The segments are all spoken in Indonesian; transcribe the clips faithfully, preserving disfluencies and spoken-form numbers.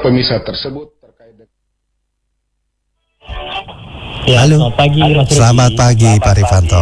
pemisah tersebut terkait dengan Ya, halo. Selamat pagi, halo. Selamat pagi, Pak Rifanto.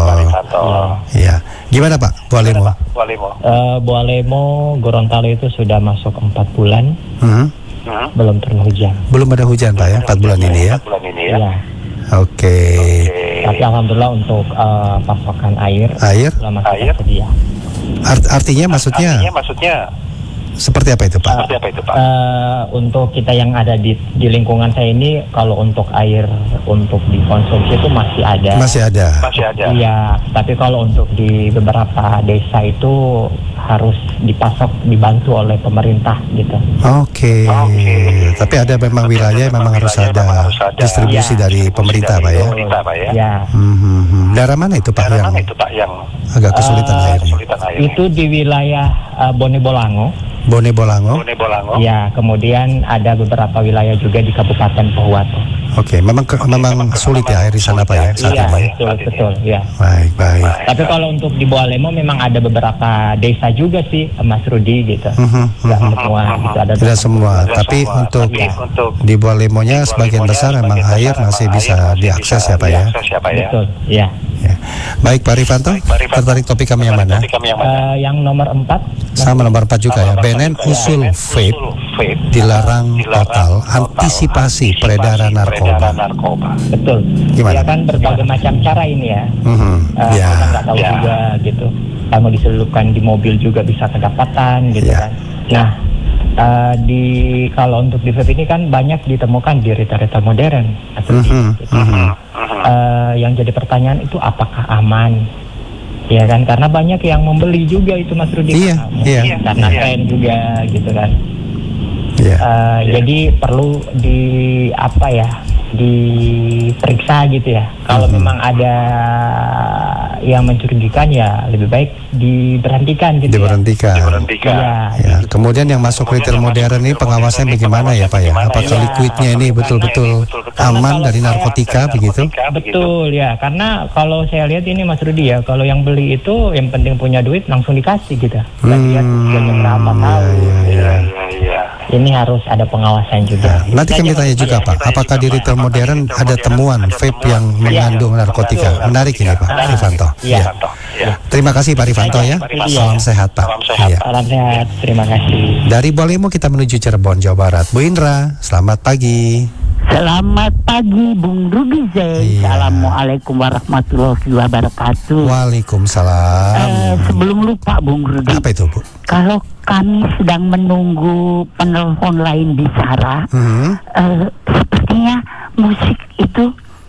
Ya, gimana Pak? Bu Alemo. Uh, Bu Alemo, Gorontalo itu sudah masuk empat bulan, hmm. belum turun hujan. Belum ada hujan Pak ya, empat bulan ini ya. Ya. Oke. Okay. Tapi alhamdulillah untuk uh, pasokan air, air, masih tersedia. Art, artinya maksudnya? Artinya maksudnya. Seperti apa itu Pak? Uh, Seperti apa itu Pak? Uh, untuk kita yang ada di di lingkungan saya ini, kalau untuk air untuk dikonsumsi itu masih ada. Masih ada. Masih ada. Iya, tapi kalau untuk di beberapa desa itu harus dipasok, dibantu oleh pemerintah gitu. Oke. Okay. Okay. Tapi ada memang wilayah memang, memang harus ada, harus ada distribusi ya, dari pemerintah Pak ya. Pemerintah Pak ya. Ya. Hmm, daerah mana itu Pak daerah yang? Mana itu Pak yang agak kesulitan uh, airnya? Kesulitan airnya. Itu di wilayah uh, Bone Bolango. Bone Bolango. Bone Bolango. Ya, kemudian ada beberapa wilayah juga di Kabupaten Pohuwato. Oke, okay, memang ke, okay, memang sulit ya air di sana Pak ya saat iya, ini. Betul, betul, ya. Baik, baik. Tapi kalau untuk di Bu Alemo memang ada beberapa desa juga sih, Mas Rudi gitu. Uh-huh, Tidak uh-huh. semua, gitu. Ada tidak semua. Tidak tapi semua. untuk ya. di Bu Alemonya sebagian besar memang air masih bisa diakses ya Pak ya. Betul, ya. Ya. Baik Pak Rifanto, tertarik topik kami yang mana? Uh, yang nomor empat. Sama nomor empat juga ya. B N N usul vape dilarang total, antisipasi peredaran narkoba. Betul. Gimana? Ya kan berbagai macam cara ini ya. Mm-hmm. Uh, ya. Kita nggak tahu ya. juga gitu. Kalau diselupkan di mobil juga bisa kedapatan gitu ya. kan. Nah. Uh, di kalau untuk di vape ini kan banyak ditemukan di retail-retail modern atau mm-hmm. di, gitu. mm-hmm. uh, yang jadi pertanyaan itu apakah aman, ya kan, karena banyak yang membeli juga itu Mas Rudi, iya, karena, iya, karena iya. tren juga gitu kan. Iya. Uh, iya. Jadi perlu di apa ya diperiksa gitu ya. Kalau mm-hmm. memang ada yang mencurigakan ya lebih baik diberhentikan gitu. Diberhentikan. Ya. Diberhentikan. Ya, ya. Kemudian yang masuk retail modern ini pengawasan bagaimana ya Pak ya? Apakah ya. liquidnya ini betul-betul aman dari narkotika begitu? Betul ya, karena kalau saya lihat ini Mas Rudi ya, kalau yang beli itu yang penting punya duit langsung dikasih gitu. Nggak lihat tujuannya berapa tahu. Iya, iya. Ini harus ada pengawasan juga. Nah, nanti kami tanya juga Pak, apakah di retail modern ada temuan vape yang mengandung narkotika? Menarik ini Pak Rifanto. Iya. Ya. Terima kasih Pak Rifanto ya. Salam sehat Pak. Salam sehat. Ya. Salam sehat. Terima kasih. Dari Bu Alemo kita menuju Cirebon, Jawa Barat. Bu Indra, selamat pagi. Selamat pagi Bung Rudi Zain. Iya. Assalamualaikum warahmatullahi wabarakatuh. Waalaikumsalam. Eh, sebelum lupa Bung Rudi. Apa itu Bu? Kalau kami sedang menunggu penelpon lain bicara, hmm. eh, sepertinya musik itu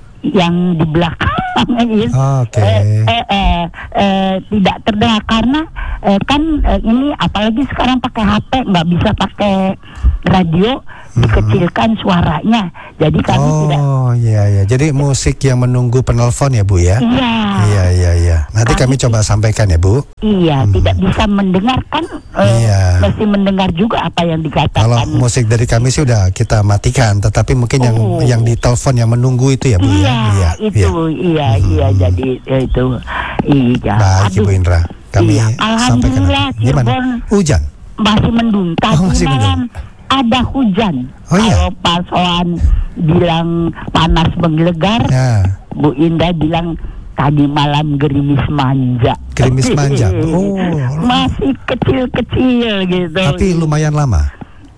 yang di belakang ini okay. eh, eh, eh, eh, tidak terdengar karena eh, kan eh, ini apalagi sekarang pakai H P nggak bisa pakai radio, mm-hmm. dikecilkan suaranya, jadi kami oh, tidak. Oh iya ya, jadi musik yang menunggu penelpon ya Bu ya? Iya. Iya iya iya. Nanti kami, kami coba sampaikan ya Bu. Iya, hmm. tidak bisa mendengarkan, eh, iya. mesti mendengar juga apa yang dikatakan. Kalau musik dari kami sih udah kita matikan, tetapi mungkin oh. yang yang di telepon yang menunggu itu ya Bu iya, ya? Iya itu iya iya, hmm. iya jadi itu iya. Baik Ibu Indra, kami iya. sampaikan. Gimana? Hujan? Masih mendung. Tadi oh, masih malam ada hujan. Oh, iya? Kalau Pak Soan bilang panas menggelegar, ya. Bu Indah bilang tadi malam gerimis manja. Gerimis manja. Oh. Masih kecil-kecil gitu. Tapi lumayan lama.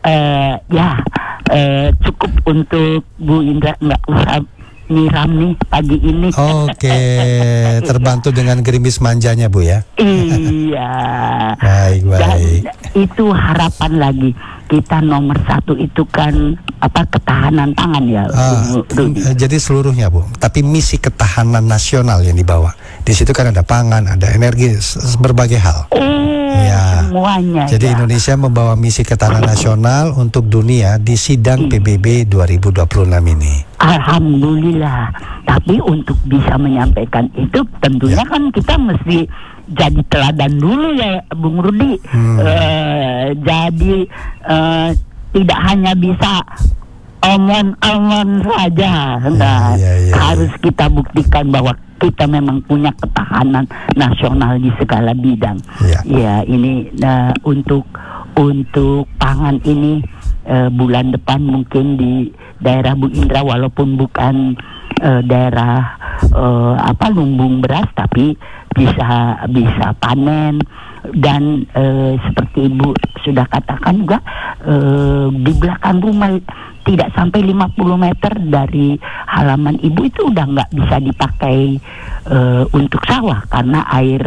Eh ya, eh, cukup untuk Bu Indra, nggak usah nyiram nih pagi ini. Oke, terbantu dengan gerimis manjanya Bu ya. Iya. Baik baik. Dan itu harapan lagi. Kita nomor satu itu kan apa ketahanan pangan ya. Ah, jadi seluruhnya Bu. Tapi misi ketahanan nasional yang dibawa. Di situ kan ada pangan, ada energi, berbagai hal. Oh, ya. Semuanya. Jadi ya. Indonesia membawa misi ketahanan nasional untuk dunia di sidang P B B dua ribu dua puluh enam ini. Alhamdulillah. Tapi untuk bisa menyampaikan itu tentunya ya. kan kita mesti jadi teladan dulu ya Bung Rudi. Hmm. Uh, jadi uh, tidak hanya bisa omong-omong saja. Nah, ya, ya, ya, harus ya. kita buktikan bahwa kita memang punya ketahanan nasional di segala bidang. Ya, ya ini uh, untuk untuk pangan ini uh, bulan depan mungkin di daerah Bu Indra, walaupun bukan uh, daerah uh, apa lumbung beras, tapi bisa bisa panen. Dan uh, seperti Ibu sudah katakan juga, uh, di belakang rumah tidak sampai lima puluh meter dari halaman Ibu itu udah nggak bisa dipakai uh, untuk sawah, karena air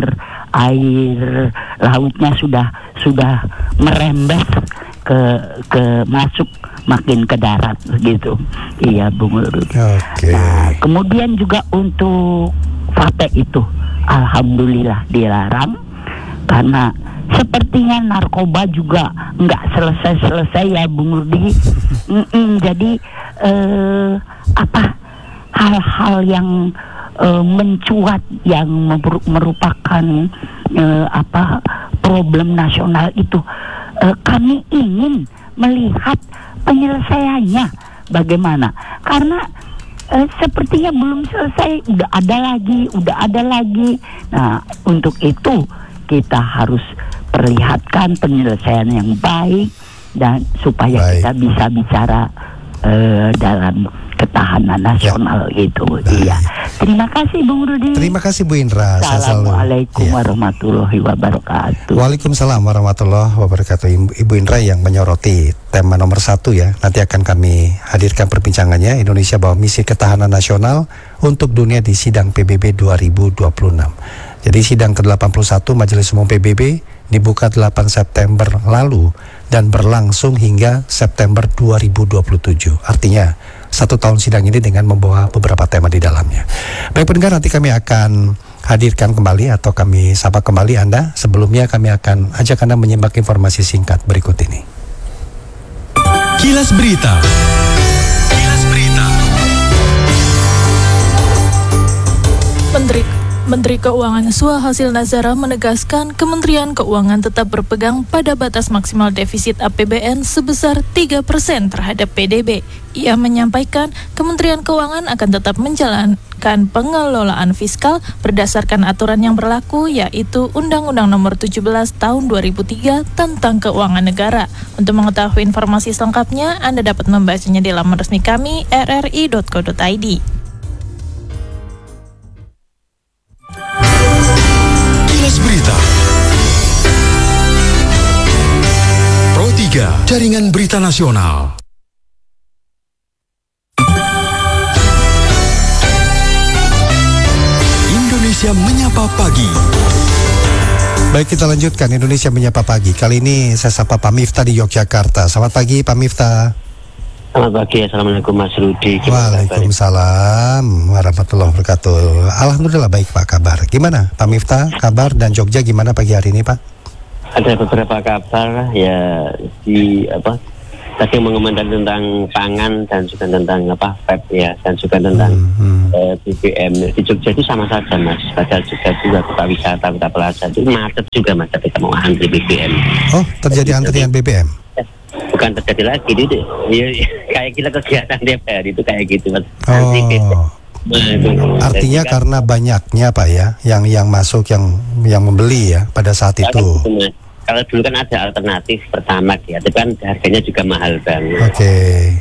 air lautnya sudah sudah merembes ke ke masuk makin ke darat gitu. Iya, Bung Rudi. Oke. Nah, kemudian juga untuk vape itu alhamdulillah dilarang, karena sepertinya narkoba juga nggak selesai-selesai ya, Bung Rudi. Mm-mm, jadi eh, apa hal-hal yang eh, mencuat yang meru- merupakan eh, apa problem nasional itu, eh, kami ingin melihat penyelesaiannya bagaimana, karena eh, sepertinya belum selesai, udah ada lagi, udah ada lagi. Nah, untuk itu kita harus perlihatkan penyelesaian yang baik, dan supaya Baik. kita bisa bicara uh, dalam ketahanan nasional ya. Itu. Iya. Terima kasih Bung Rudi. Terima kasih Bu Indra. Saya selalu- Assalamualaikum Iya. warahmatullahi wabarakatuh. Waalaikumsalam warahmatullahi wabarakatuh. Ibu Indra yang menyoroti tema nomor satu ya. Nanti akan kami hadirkan perbincangannya, Indonesia bawa misi ketahanan nasional untuk dunia di sidang P B B dua ribu dua puluh enam. Jadi sidang ke delapan puluh satu Majelis Umum P B B dibuka delapan September lalu dan berlangsung hingga September dua ribu dua puluh tujuh. Artinya satu tahun sidang ini dengan membawa beberapa tema di dalamnya. Baik pendengar, nanti kami akan hadirkan kembali atau kami sapa kembali Anda. Sebelumnya kami akan ajak Anda menyimak informasi singkat berikut ini. Kilas Berita. Kilas Berita. Menteri Menteri Keuangan Suhasil Nazara menegaskan Kementerian Keuangan tetap berpegang pada batas maksimal defisit A P B N sebesar tiga persen terhadap P D B. Ia menyampaikan Kementerian Keuangan akan tetap menjalankan pengelolaan fiskal berdasarkan aturan yang berlaku, yaitu Undang-Undang Nomor tujuh belas Tahun dua ribu tiga tentang Keuangan Negara. Untuk mengetahui informasi selengkapnya, Anda dapat membacanya di laman resmi kami r r i dot co dot i d. Kilas Berita. Pro tiga, Jaringan Berita Nasional. Indonesia Menyapa Pagi. Baik, kita lanjutkan Indonesia Menyapa Pagi. Kali ini saya sapa Pak Miftah di Yogyakarta. Selamat pagi Pak Miftah. Selamat pagi, Assalamualaikum Mas Rudi. Waalaikumsalam warahmatullahi wabarakatuh. Alhamdulillah baik Pak, kabar. Gimana Pak Miftah, kabar dan Jogja gimana pagi hari ini Pak? Ada beberapa kabar ya di apa tadi mengomentari tentang pangan dan juga tentang apa P E P ya, dan juga tentang Hmm, hmm. eh, B B M. Di Jogja itu sama saja Mas, padahal juga juga kota wisata, kota plaza itu macet juga Mas ketika mau antri B B M. Oh, terjadi antrian B B M? Bukan terjadi lagi itu, ya, kayak kita kegiatan tiap hari itu kayak gitu Mas. Antri B B M. Oh, Nah, itu. artinya Jadi kan- karena banyaknya Pak ya, yang yang masuk yang yang membeli ya pada saat itu. Kalau gitu, Mas. Kalau dulu kan ada alternatif Pertamax ya, tapi kan harganya juga mahal banget. Oke.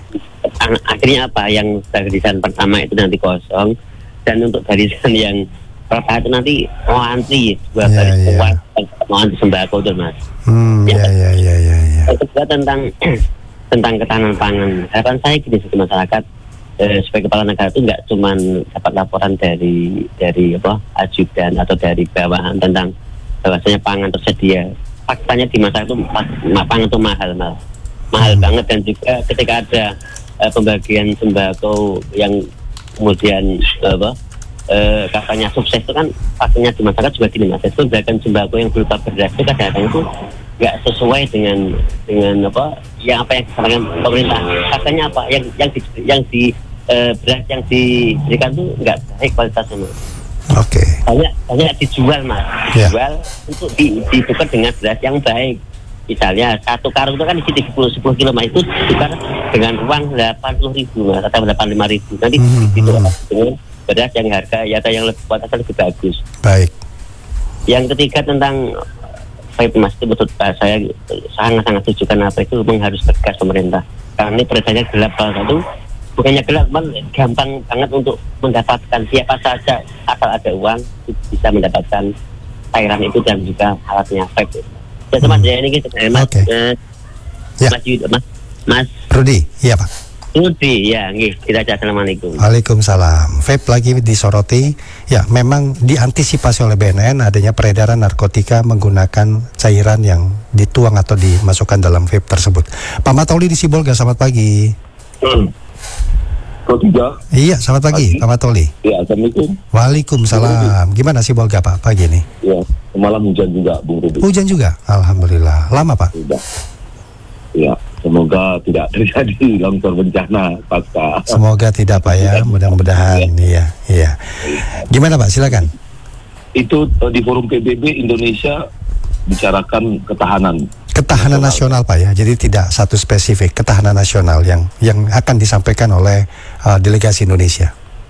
An- Akhirnya apa, yang barisan pertama itu nanti kosong, dan untuk barisan yang pertama itu nanti mau antri dua Ya, baris ya. kuat, mau antri sembako tuh Mas. Hmm, ya ya ya ya ya. Yang kedua tentang tentang ketahanan pangan. Harapan saya gini sebagai masyarakat, eh, sebagai kepala negara itu nggak cuma dapat laporan dari dari apa ajudan atau dari bawahan tentang bahwasanya pangan tersedia. Faktanya di masa itu ma- pangan itu mahal mahal, mahal Hmm. banget, dan juga ketika ada eh, pembagian sembako yang kemudian eh, apa eh, katanya sukses itu kan faktanya di masyarakat juga gini Mas, itu pembagian sembako yang berupa beras itu kadang-kadang itu nggak sesuai dengan dengan apa yang apa yang disampaikan pemerintah. Katanya apa yang yang di, yang di eh, beras yang diberikan itu nggak baik kualitasnya Mas. Oke. banyak banyak dijual Mas, Ya. dijual untuk di, ditukar dengan beras yang baik. Misalnya satu karung itu kan isi tiga puluh sepuluh kilo Mas, itu ditukar dengan uang delapan puluh ribu Mas, atau delapan puluh lima ribu. Nanti Hmm, ditukar hmm. dengan beras yang harga ya yang lebih kualitasnya lebih bagus. Baik. Yang ketiga tentang Baik Mas, itu betul Pak. Saya sangat-sangat setuju karena apa itu memang harus tegas pemerintah. Karena ini peredarannya gelap salah satu, bukannya gelap, man, gampang banget untuk mendapatkan siapa saja asal ada uang bisa mendapatkan cairan itu dan juga alatnya vape. Jadi Mas, ya ini kita Mas, Oke. eh, Ya. Mas, Yud- Mas, Mas Rudi, iya Pak. Rudi, ya, nggih, kita aja assalamualaikum. Waalaikumsalam. Vape lagi disoroti. Ya, memang diantisipasi oleh B N N adanya peredaran narkotika menggunakan cairan yang dituang atau dimasukkan dalam vape tersebut. Pak Matoli di Sibolga, selamat pagi. Hmm. Pro tiga. Iya, selamat pagi, Pagi. Pak Matoli. Ya, assalamualaikum. Waalaikumsalam. Gimana Sibolga Pak pagi ini? Ya, semalam hujan juga, Bung Rudi. Hujan juga? Alhamdulillah. Lama Pak? Sudah. Ya, semoga tidak terjadi longsor bencana pasca. Semoga tidak Pak ya, mudah-mudahan. Iya, iya. Gimana Pak, silakan. Itu eh, di forum P B B Indonesia bicarakan ketahanan. Ketahanan nasional Pak ya, jadi tidak satu spesifik, ketahanan nasional yang yang akan disampaikan oleh uh, delegasi Indonesia.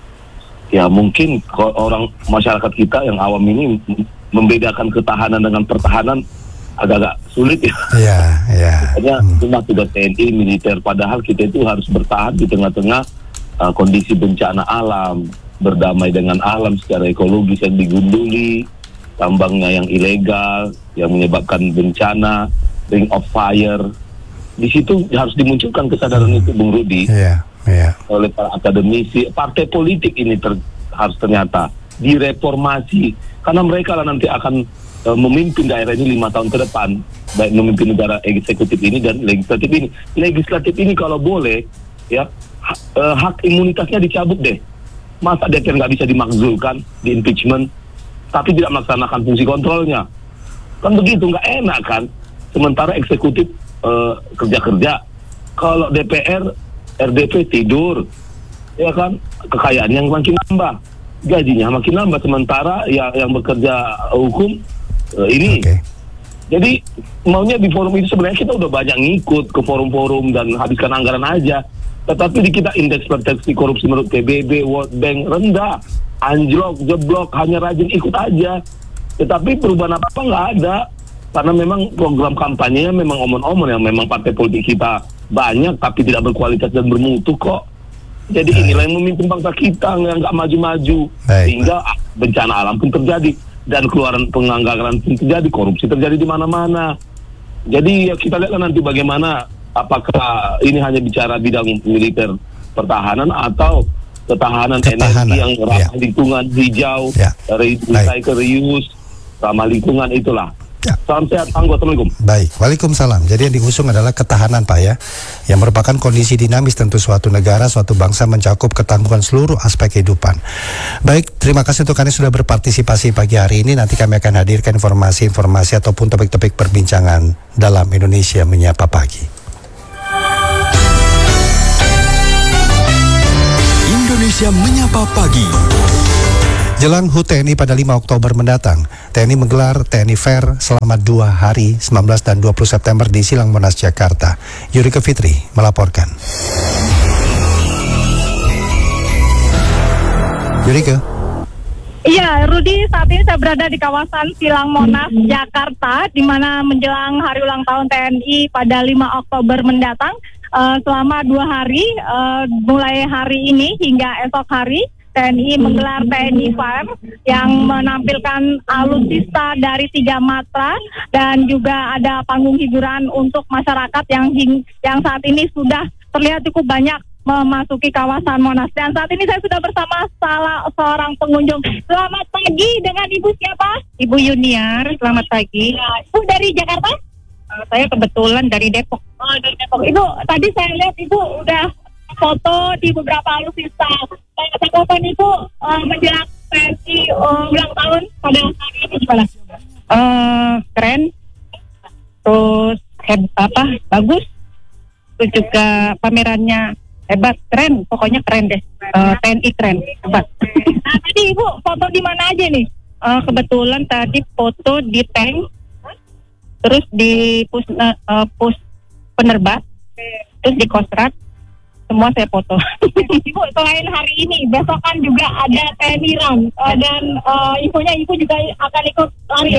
Ya, mungkin ko- orang masyarakat kita yang awam ini m- membedakan ketahanan dengan pertahanan agak-agak sulit ya. Iya, iya. Hanya Hmm. cuma tugas T N I militer, padahal kita itu harus bertahan di tengah-tengah uh, kondisi bencana alam, berdamai dengan alam secara ekologis yang digunduli, tambangnya yang ilegal, yang menyebabkan bencana, ring of fire. Di situ harus dimunculkan kesadaran itu, Bung Rudi, Iya, iya. oleh para akademisi. Partai politik ini ter- harus ternyata direformasi, karena mereka lah nanti akan uh, memimpin daerah ini lima tahun ke depan, baik memimpin negara eksekutif ini dan legislatif ini. Legislatif ini kalau boleh ya ha- uh, hak imunitasnya dicabut deh. Masa D P R nggak bisa dimakzulkan, di impeachment, tapi tidak melaksanakan fungsi kontrolnya? Kan begitu, nggak enak kan? Sementara eksekutif uh, kerja-kerja, kalau D P R R D P tidur, ya kan, kekayaannya yang makin nambah, gajinya makin nambah, sementara yang yang bekerja hukum uh, ini. Oke. Jadi maunya di forum itu sebenarnya kita udah banyak ngikut ke forum-forum dan habiskan anggaran aja, tetapi di kita indeks persepsi korupsi menurut P B B, World Bank rendah, anjlok, jeblok, hanya rajin ikut aja, tetapi perubahan apa-apa nggak ada. Karena memang program kampanyenya memang omon-omon, yang memang partai politik kita banyak tapi tidak berkualitas dan bermutu kok. Jadi Baik. inilah yang memimpin bangsa kita yang nggak maju-maju, Baik. sehingga bencana alam pun terjadi dan keluaran penganggaran pun terjadi, korupsi terjadi di mana-mana. Jadi ya kita lihatlah nanti bagaimana, apakah ini hanya bicara bidang militer pertahanan atau ketahanan, Ketahanan, energi yang ramah ya. lingkungan, hijau, Ya. re- recycle, reuse, ramah lingkungan, itulah. Ya. Salam sehat, Anggo. Assalamualaikum. Baik, Waalaikumsalam. Jadi yang diusung adalah ketahanan Pak ya, yang merupakan kondisi dinamis tentu suatu negara, suatu bangsa mencakup ketangguhan seluruh aspek kehidupan. Baik, terima kasih untuk Anda sudah berpartisipasi pagi hari ini. Nanti kami akan hadirkan informasi-informasi ataupun topik-topik perbincangan dalam Indonesia Menyapa Pagi. Indonesia Menyapa Pagi. Jelang H U T T N I pada lima Oktober mendatang, T N I menggelar T N I Fair selama dua hari, sembilan belas dan dua puluh September di Silang Monas, Jakarta. Yurika Fitri melaporkan. Yurika. Iya, Rudi, saat ini saya berada di kawasan Silang Monas, Jakarta, di mana menjelang hari ulang tahun T N I pada lima Oktober mendatang, uh, selama dua hari, uh, mulai hari ini hingga esok hari, T N I menggelar T N I Fair yang menampilkan alutsista dari tiga matra dan juga ada panggung hiburan untuk masyarakat yang hing- yang saat ini sudah terlihat cukup banyak memasuki kawasan Monas. Dan saat ini saya sudah bersama salah seorang pengunjung. Selamat pagi, dengan Ibu siapa? Ibu Yuniar, selamat pagi. Ibu dari Jakarta? Uh, saya kebetulan dari Depok. Oh, dari Depok. Ibu, tadi saya lihat Ibu udah foto di beberapa alutsista. Saya tanggapan Ibu uh, menjelang T N I uh, ulang tahun pada hari ini gimana? Uh, keren. Terus heb, apa? Bagus. Terus juga pamerannya hebat, keren, pokoknya keren deh. Uh, T N I keren, hebat. Nah, tadi Ibu foto di mana aja nih? Uh, kebetulan tadi foto di tank, terus di pus, uh, pus penerbang, terus di Kostrad, semua saya foto. Ibu, selain hari ini, besok kan juga ada T N I Run, uh, dan uh, infonya Ibu juga akan ikut lari ya?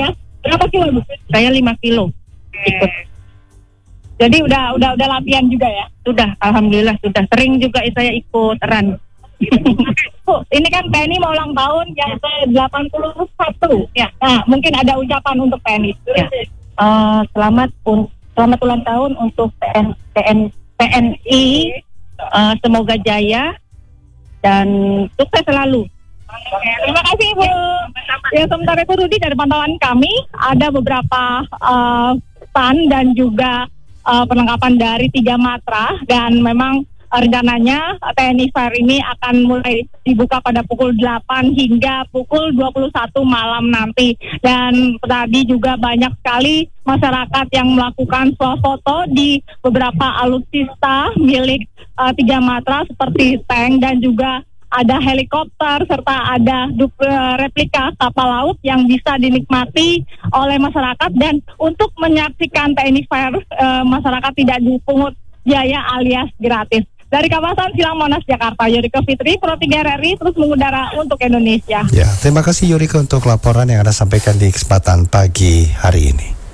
Berapa kilo, Bu? Saya lima kilo ikut. Jadi udah udah udah latihan juga ya? Sudah, alhamdulillah sudah. Sering juga saya ikut run. Bu, ini kan T N I mau ulang tahun yang ke delapan puluh satu. Ya. Nah, mungkin ada ucapan untuk T N I. Ya. Uh, selamat un- selamat ulang tahun untuk T N, T N, T N I. Uh, semoga jaya dan sukses selalu. Oke, terima kasih Bu. Ya, sementara itu Rudi, dari pantauan kami ada beberapa uh, stand dan juga uh, perlengkapan dari tiga matra, dan memang uh, rencananya T N I Fair ini akan mulai dibuka pada pukul delapan hingga pukul dua puluh satu malam nanti. Dan tadi juga banyak sekali masyarakat yang melakukan swafoto di beberapa alutsista milik uh, tiga matra seperti tank dan juga ada helikopter serta ada replika kapal laut yang bisa dinikmati oleh masyarakat. Dan untuk menyaksikan T N I Fair, e, masyarakat tidak dipungut biaya alias gratis. Dari kawasan Silang Monas, Jakarta, Yorika Fitri, Pro tiga R R I terus mengudara untuk Indonesia. Ya, terima kasih Yorika untuk laporan yang Anda sampaikan di kesempatan pagi hari ini.